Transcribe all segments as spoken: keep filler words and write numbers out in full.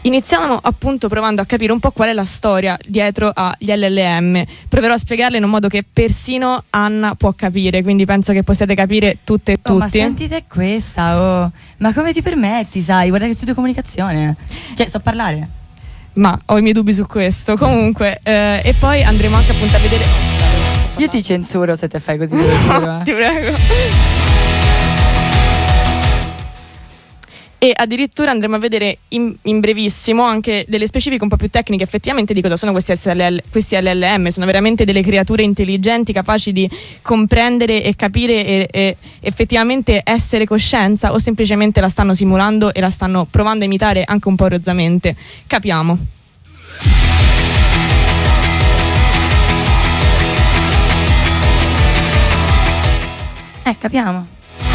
Iniziamo appunto provando a capire un po' qual è la storia dietro agli L L M. Proverò a spiegarle in un modo che persino Anna può capire, quindi penso che possiate capire tutte e tutti. Oh, ma sentite questa, oh. Ma come ti permetti, sai? Guarda che studio comunicazione. Cioè, so parlare. Ma ho i miei dubbi su questo. Comunque, eh, e poi andremo anche appunto a vedere. Io ti censuro se te fai così. Te lo giuro, eh. Ti prego. E addirittura andremo a vedere in, in brevissimo anche delle specifiche un po' più tecniche effettivamente di cosa sono questi, S L L, questi L L M. Sono veramente delle creature intelligenti capaci di comprendere e capire e, e effettivamente essere coscienza, o semplicemente la stanno simulando e la stanno provando a imitare anche un po' rozzamente. Capiamo. Eh, capiamo.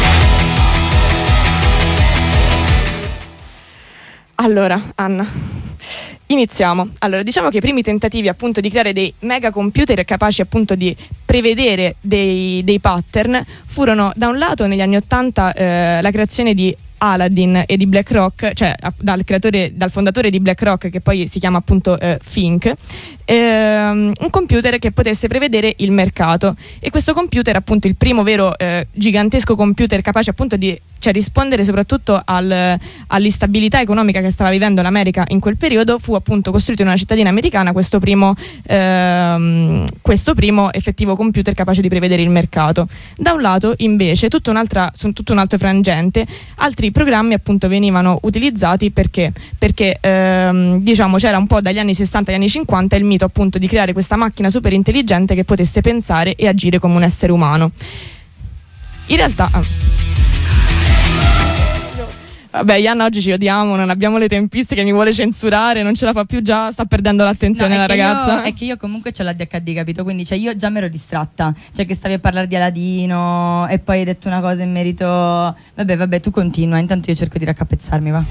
Allora, Anna, iniziamo. Allora, diciamo che i primi tentativi appunto di creare dei mega computer capaci appunto di prevedere dei, dei pattern furono da un lato negli anni ottanta eh, la creazione di Aladdin e di BlackRock, cioè dal creatore, dal fondatore di BlackRock, che poi si chiama appunto eh, Fink, ehm, un computer che potesse prevedere il mercato. E questo computer, appunto il primo vero eh, gigantesco computer capace appunto di cioè rispondere soprattutto al, all'instabilità economica che stava vivendo l'America in quel periodo, fu appunto costruito in una cittadina americana questo primo, ehm, questo primo effettivo computer capace di prevedere il mercato. Da un lato invece tutta un'altra, su tutto un altro frangente, altri programmi appunto venivano utilizzati perché, perché ehm, diciamo c'era un po' dagli anni sessanta agli anni cinquanta il mito appunto di creare questa macchina super intelligente che potesse pensare e agire come un essere umano. In realtà vabbè, Ianna, oggi ci odiamo, non abbiamo le tempistiche, mi vuole censurare, non ce la fa più già, sta perdendo l'attenzione no, la ragazza. Io, è che io comunque ho l'A D H D, capito? Quindi cioè, io già mi ero distratta, cioè che stavi a parlare di Aladino e poi hai detto una cosa in merito. Vabbè, vabbè, tu continua, intanto io cerco di raccapezzarmi, va.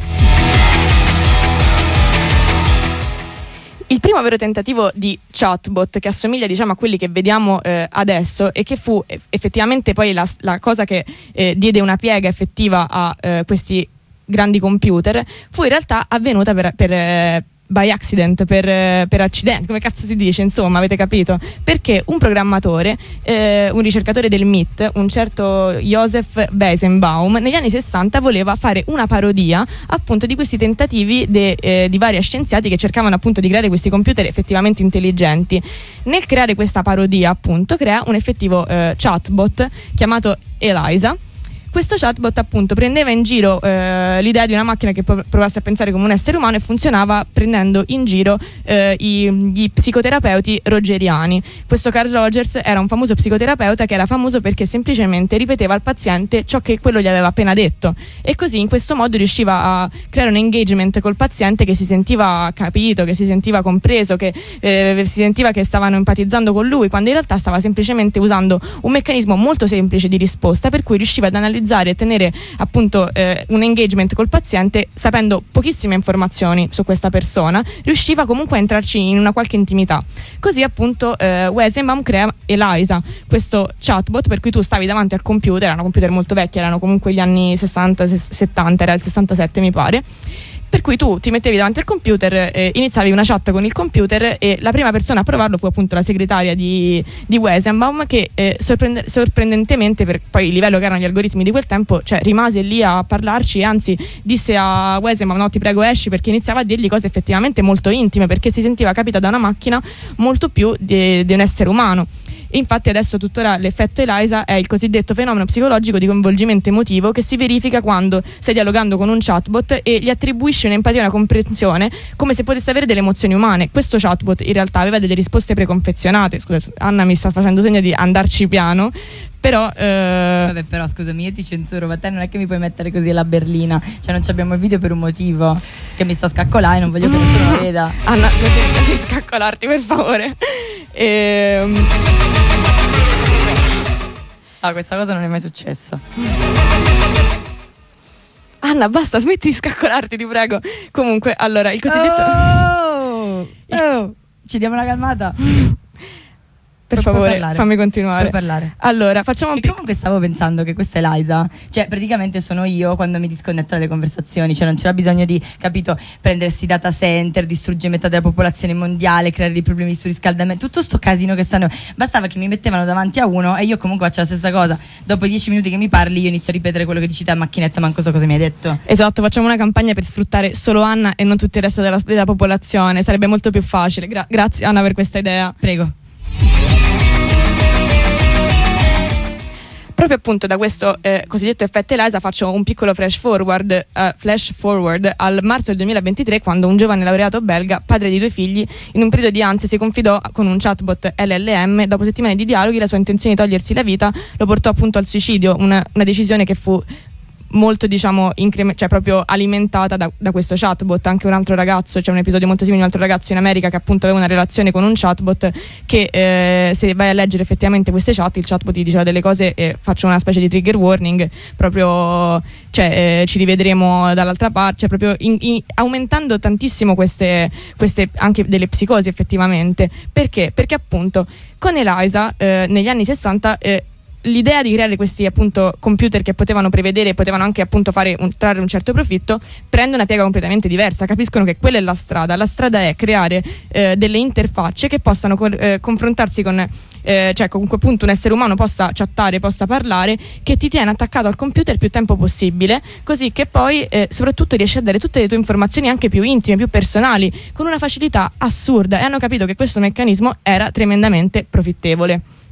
Il primo vero tentativo di chatbot che assomiglia diciamo a quelli che vediamo eh, adesso e che fu effettivamente poi la, la cosa che eh, diede una piega effettiva a eh, questi grandi computer, fu in realtà avvenuta per, per eh, by accident, per, per accidente, come cazzo si dice, insomma, avete capito? Perché un programmatore, eh, un ricercatore del M I T, un certo Joseph Weizenbaum, negli anni sessanta voleva fare una parodia appunto di questi tentativi de, eh, di vari scienziati che cercavano appunto di creare questi computer effettivamente intelligenti. Nel creare questa parodia appunto crea un effettivo eh, chatbot chiamato Eliza. Questo chatbot appunto prendeva in giro eh, l'idea di una macchina che provasse a pensare come un essere umano e funzionava prendendo in giro eh, i, gli psicoterapeuti rogeriani. Questo Carl Rogers era un famoso psicoterapeuta che era famoso perché semplicemente ripeteva al paziente ciò che quello gli aveva appena detto, e così in questo modo riusciva a creare un engagement col paziente che si sentiva capito, che si sentiva compreso, che eh, si sentiva che stavano empatizzando con lui, quando in realtà stava semplicemente usando un meccanismo molto semplice di risposta, per cui riusciva ad analizzare e tenere appunto eh, un engagement col paziente sapendo pochissime informazioni su questa persona, riusciva comunque a entrarci in una qualche intimità. Così appunto eh, Weizenbaum crea Eliza, questo chatbot per cui tu stavi davanti al computer, erano computer molto vecchi, erano comunque gli anni sessanta settanta, era il sessantasette mi pare, per cui tu ti mettevi davanti al computer, eh, iniziavi una chat con il computer e la prima persona a provarlo fu appunto la segretaria di, di Weizenbaum, che eh, sorprende, sorprendentemente per poi il livello che erano gli algoritmi di quel tempo, cioè rimase lì a parlarci e anzi disse a Weizenbaum: no, ti prego esci, perché iniziava a dirgli cose effettivamente molto intime, perché si sentiva capita da una macchina molto più di, di un essere umano. E infatti adesso tuttora l'effetto Eliza è il cosiddetto fenomeno psicologico di coinvolgimento emotivo che si verifica quando stai dialogando con un chatbot e gli attribuisci un'empatia e una comprensione come se potesse avere delle emozioni umane. Questo chatbot in realtà aveva delle risposte preconfezionate. Scusa, Anna mi sta facendo segno di andarci piano, però eh... vabbè, però scusami, io ti censuro, ma te non è che mi puoi mettere così la berlina, cioè non abbiamo il video per un motivo, che mi sto a scaccolare e non voglio che nessuno lo veda. Anna, smetti di scaccolarti per favore. ehm Ah, questa cosa non è mai successa. Anna, basta, smetti di scaccolarti, ti prego. Comunque, allora, il cosiddetto Oh, oh. Ci diamo una calmata. Per Pu- favore, puoi parlare. fammi continuare. Puoi parlare. Allora, facciamo un Che piccolo. comunque stavo pensando che questa è Liza, cioè praticamente sono io quando mi disconnetto dalle conversazioni, cioè non c'era bisogno di, capito, prendersi data center, distruggere metà della popolazione mondiale, creare dei problemi sul riscaldamento, tutto sto casino che stanno, bastava che mi mettevano davanti a uno e io comunque faccio la stessa cosa. Dopo dieci minuti che mi parli io inizio a ripetere quello che dici te a macchinetta, manco so cosa mi hai detto. Esatto, facciamo una campagna per sfruttare solo Anna e non tutto il resto della, della popolazione, sarebbe molto più facile. Gra- grazie Anna per questa idea. Prego. Proprio appunto da questo eh, cosiddetto effetto Eliza faccio un piccolo flash forward, eh, flash forward al marzo del duemilaventitré, quando un giovane laureato belga, padre di due figli, in un periodo di ansia si confidò con un chatbot L L M. Dopo settimane di dialoghi la sua intenzione di togliersi la vita lo portò appunto al suicidio, una, una decisione che fu molto diciamo increme- cioè proprio alimentata da, da questo chatbot. Anche un altro ragazzo, c'è un episodio molto simile di un altro ragazzo in America che appunto aveva una relazione con un chatbot che eh, se vai a leggere effettivamente queste chat, il chatbot ti diceva delle cose e faccio una specie di trigger warning proprio, cioè eh, ci rivedremo dall'altra parte, cioè proprio in, in, aumentando tantissimo queste, queste anche delle psicosi effettivamente. Perché? Perché appunto con Eliza eh, negli anni sessanta eh, l'idea di creare questi appunto computer che potevano prevedere e potevano anche appunto fare un, trarre un certo profitto prende una piega completamente diversa. Capiscono che quella è la strada. La strada è creare eh, delle interfacce che possano co- eh, confrontarsi con eh, cioè comunque appunto un essere umano possa chattare, possa parlare, che ti tiene attaccato al computer il più tempo possibile, così che poi eh, soprattutto riesci a dare tutte le tue informazioni anche più intime, più personali, con una facilità assurda, e hanno capito che questo meccanismo era tremendamente profittevole.